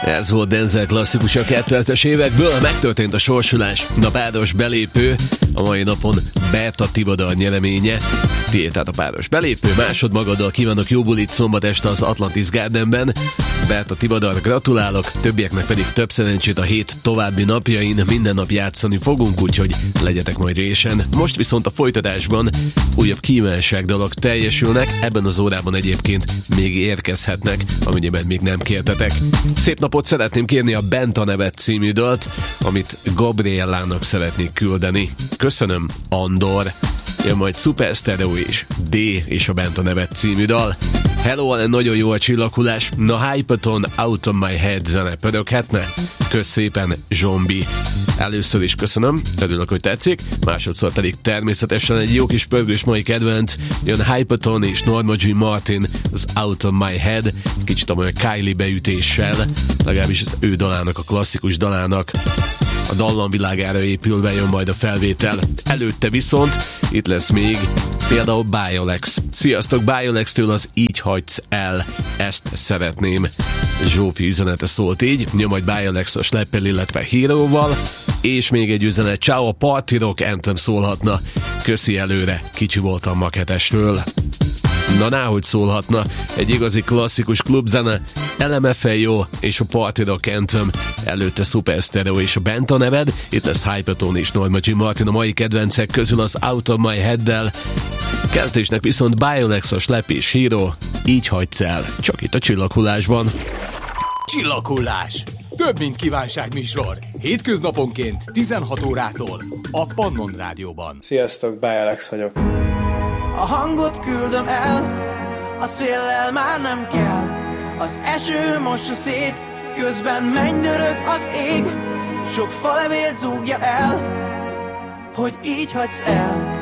Ez volt Denzel klasszikus a 2000-es évekből, megtörtént a sorsolás. A páros belépő, a mai napon Berta Tivadar nyereménye. Tiéd tehát a páros belépő, másodmagaddal kívánok jó bulit szombat este az Atlantis Gardenben. Berta Tivadar, gratulálok, többieknek pedig több szerencsét a hét további napjain. Minden nap játszani fogunk, úgyhogy legyetek majd résen. Most viszont a folytatásban újabb kívánságdalok teljesülnek, ebben az órában egyébként még érkezhetnek, amennyiben még nem kértetek. Szép napot szeretném kérni a Benta nevet című dalt, amit Gabriellának szeretnék küldeni. Köszönöm, Andor. Jön majd Super Stereo és D és a Benta nevet című dal. Hello, nagyon jó a csillaghullás. Na, Hypaton Out of My Head zene pöröghetne? Kösz szépen, Zsombi. Először is köszönöm, örülök, hogy tetszik, másodszor pedig természetesen egy jó kis pörgős mai kedvenc. Jön Hypaton és Norma Jean Martin, az Out of My Head, kicsit olyan Kylie beütéssel, legalábbis az ő dalának, a klasszikus dalának. A dallamvilágára épülve jön majd a felvétel. Előtte viszont itt lesz még például Biolex. Sziasztok, Biolex-től az Így hagysz el, ezt szeretném. Zsófi üzenete szólt így, nyom majd Biolex a Schleppel, illetve Hero-val, és még egy üzenet, ciao, a Party Rock Anthem szólhatna. Köszi előre, kicsi voltam maketesről. Na, náhogy szólhatna, egy igazi klasszikus klubzene, LMFAO és a Party Rock Anthem, előtte Super Stereo és a Benta neved, itt lesz Hypaton és Norma Jean Martin a mai kedvencek közül az Out of My Head-del. Kezdésnek viszont Biolex, a Schlepp és Hero, Így hagysz el, csak itt a Csillaghullásban. Csillaghullás, több mint kívánságműsor, hétköznaponként 16 órától a Pannon Rádióban. Sziasztok, Biolex vagyok. A hangot küldöm el, a széllel már nem kell. Az eső mossa szét, közben mennydörög az ég. Sok falevél zúgja el, hogy így hagysz el.